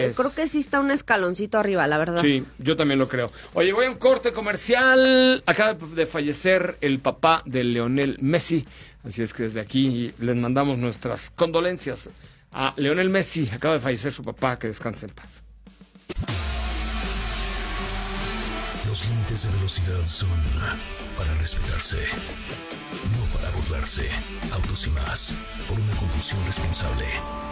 Creo que sí está un escaloncito arriba, la verdad. Sí, yo también lo creo. Oye, voy a un corte comercial. Acaba de fallecer el papá de Lionel Messi. Así es que desde aquí les mandamos nuestras condolencias a Lionel Messi. Acaba de fallecer su papá, que descanse en paz. Los límites de velocidad son para respetarse, no para burlarse. Autos y más, por una conducción responsable.